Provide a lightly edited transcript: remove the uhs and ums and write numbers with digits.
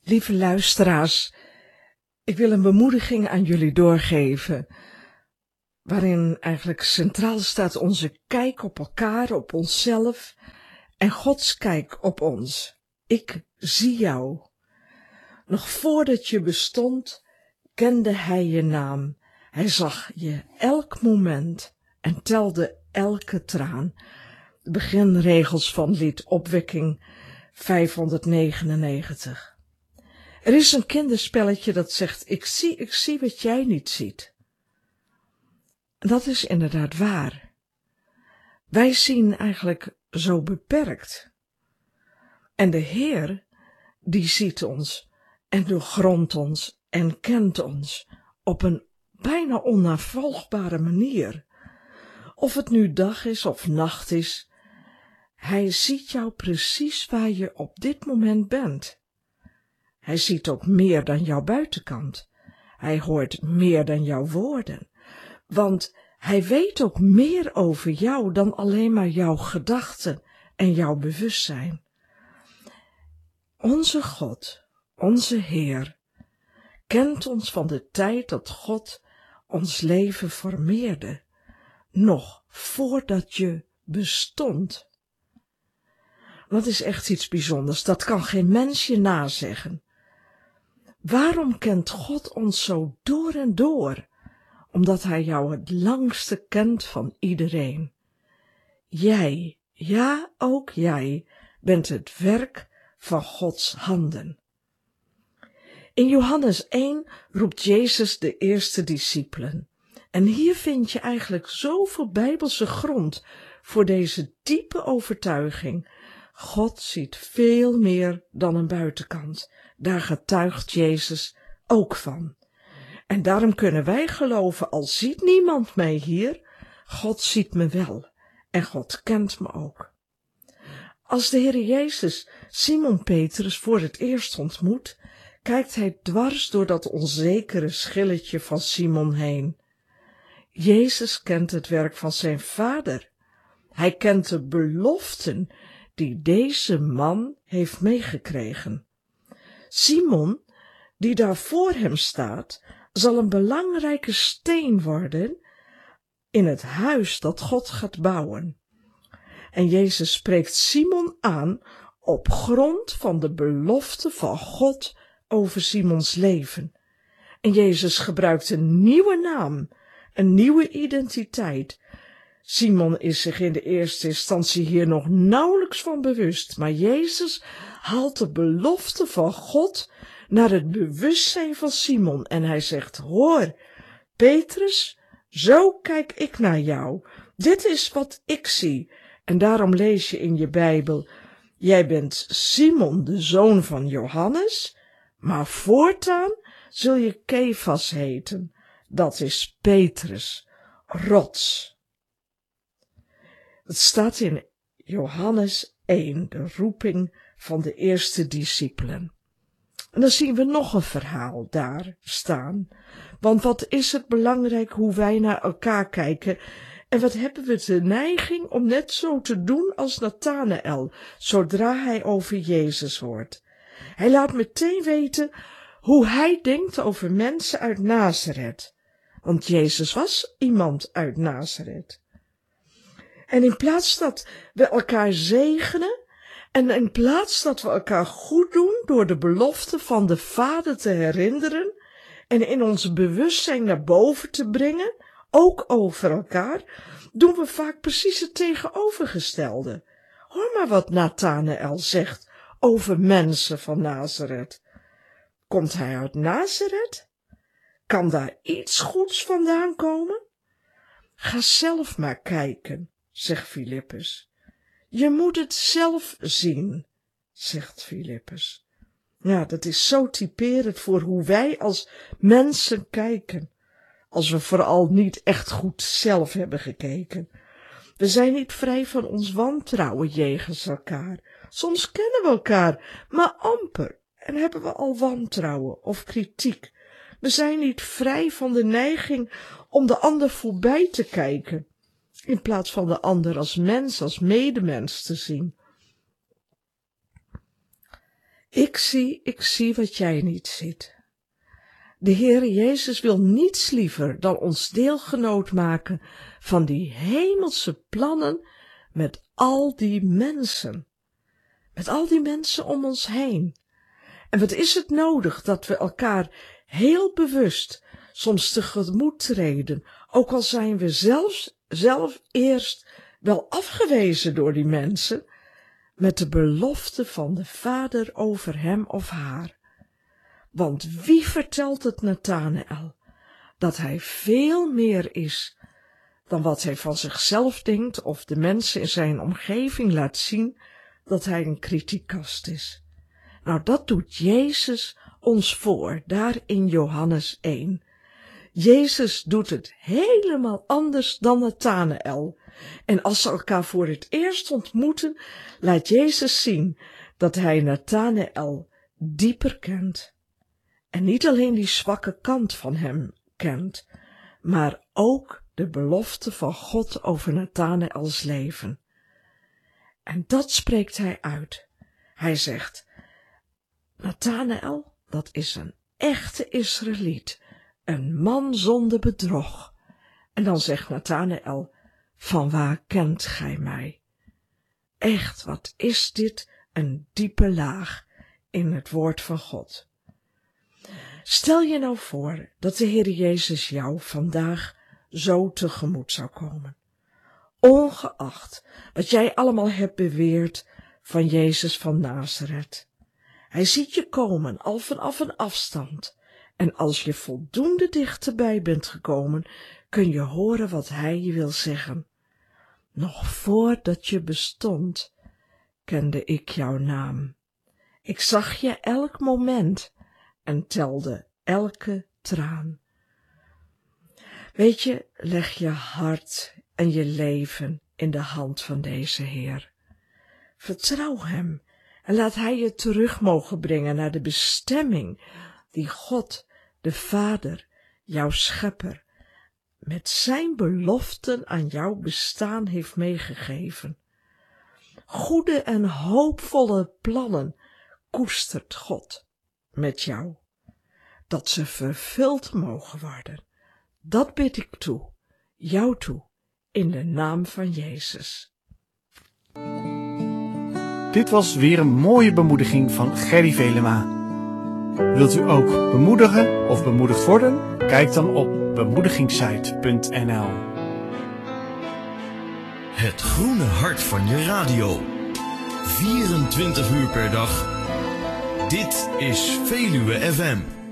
Lieve luisteraars, ik wil een bemoediging aan jullie doorgeven, waarin eigenlijk centraal staat onze kijk op elkaar, op onszelf en Gods kijk op ons. Ik zie jou. Nog voordat je bestond, kende Hij je naam. Hij zag je elk moment en telde elke traan. De beginregels van lied Opwekking 599. Er is een kinderspelletje dat zegt, ik zie wat jij niet ziet. En dat is inderdaad waar. Wij zien eigenlijk zo beperkt. En de Heer, die ziet ons en doorgrondt ons en kent ons op een bijna onnavolgbare manier. Of het nu dag is of nacht is, Hij ziet jou precies waar je op dit moment bent. Hij ziet ook meer dan jouw buitenkant. Hij hoort meer dan jouw woorden. Want Hij weet ook meer over jou dan alleen maar jouw gedachten en jouw bewustzijn. Onze God, onze Heer, kent ons van de tijd dat God ons leven formeerde, nog voordat je bestond. Dat is echt iets bijzonders, dat kan geen mens je nazeggen. Waarom kent God ons zo door en door? Omdat Hij jou het langste kent van iedereen. Jij, ja ook jij, bent het werk van Gods handen. In Johannes 1 roept Jezus de eerste discipelen. En hier vind je eigenlijk zoveel bijbelse grond voor deze diepe overtuiging. God ziet veel meer dan een buitenkant. Daar getuigt Jezus ook van. En daarom kunnen wij geloven, al ziet niemand mij hier, God ziet me wel en God kent me ook. Als de Heer Jezus Simon Petrus voor het eerst ontmoet, kijkt Hij dwars door dat onzekere schilletje van Simon heen. Jezus kent het werk van zijn Vader. Hij kent de beloften die deze man heeft meegekregen. Simon, die daar voor hem staat, zal een belangrijke steen worden in het huis dat God gaat bouwen. En Jezus spreekt Simon aan op grond van de belofte van God over Simons leven. En Jezus gebruikt een nieuwe naam, een nieuwe identiteit. Simon is zich in de eerste instantie hier nog nauwelijks van bewust, maar Jezus haalt de belofte van God naar het bewustzijn van Simon en hij zegt, hoor, Petrus, zo kijk ik naar jou. Dit is wat ik zie. En daarom lees je in je Bijbel, jij bent Simon, de zoon van Johannes, maar voortaan zul je Kefas heten. Dat is Petrus, rots. Het staat in Johannes 1, de roeping van de eerste discipelen. En dan zien we nog een verhaal daar staan. Want wat is het belangrijk hoe wij naar elkaar kijken en wat hebben we de neiging om net zo te doen als Nathanael, zodra hij over Jezus hoort. Hij laat meteen weten hoe hij denkt over mensen uit Nazareth. Want Jezus was iemand uit Nazareth. En in plaats dat we elkaar zegenen en in plaats dat we elkaar goed doen door de belofte van de Vader te herinneren en in ons bewustzijn naar boven te brengen, ook over elkaar, doen we vaak precies het tegenovergestelde. Hoor maar wat Nathanael zegt over mensen van Nazareth. Komt hij uit Nazareth? Kan daar iets goeds vandaan komen? Ga zelf maar kijken, zegt Filippus. Je moet het zelf zien, zegt Filippus. Ja, dat is zo typerend voor hoe wij als mensen kijken, als we vooral niet echt goed zelf hebben gekeken. We zijn niet vrij van ons wantrouwen jegens elkaar. Soms kennen we elkaar, maar amper, en hebben we al wantrouwen of kritiek. We zijn niet vrij van de neiging om de ander voorbij te kijken, in plaats van de ander als mens, als medemens te zien. Ik zie wat jij niet ziet. De Heere Jezus wil niets liever dan ons deelgenoot maken van die hemelse plannen met al die mensen. Met al die mensen om ons heen. En wat is het nodig dat we elkaar heel bewust soms tegemoet treden, ook al zijn we zelf eerst wel afgewezen door die mensen, met de belofte van de Vader over hem of haar. Want wie vertelt het Nathanael? Dat hij veel meer is dan wat hij van zichzelf denkt of de mensen in zijn omgeving laat zien dat hij een kritiekast is. Nou, dat doet Jezus ons voor, daar in Johannes 1. Jezus doet het helemaal anders dan Nathanael. En als ze elkaar voor het eerst ontmoeten, laat Jezus zien dat hij Nathanael dieper kent. En niet alleen die zwakke kant van hem kent, maar ook de belofte van God over Nathanaels leven. En dat spreekt hij uit. Hij zegt, Nathanael, dat is een echte Israëliet, een man zonder bedrog. En dan zegt Nathanael, van waar kent gij mij? Echt, wat is dit een diepe laag in het woord van God. Stel je nou voor dat de Heer Jezus jou vandaag zo tegemoet zou komen. Ongeacht wat jij allemaal hebt beweerd van Jezus van Nazareth. Hij ziet je komen al vanaf een afstand. En als je voldoende dichterbij bent gekomen, kun je horen wat hij je wil zeggen. Nog voordat je bestond, kende ik jouw naam. Ik zag je elk moment en telde elke traan. Weet je, leg je hart en je leven in de hand van deze Heer. Vertrouw hem en laat hij je terug mogen brengen naar de bestemming die God, de Vader, jouw schepper, met zijn beloften aan jouw bestaan heeft meegegeven. Goede en hoopvolle plannen koestert God met jou, dat ze vervuld mogen worden. Dat bid ik toe, jou toe, in de naam van Jezus. Dit was weer een mooie bemoediging van Gerry Velema. Wilt u ook bemoedigen of bemoedigd worden? Kijk dan op bemoedigingssite.nl. Het groene hart van je radio. 24 uur per dag. Dit is Veluwe FM.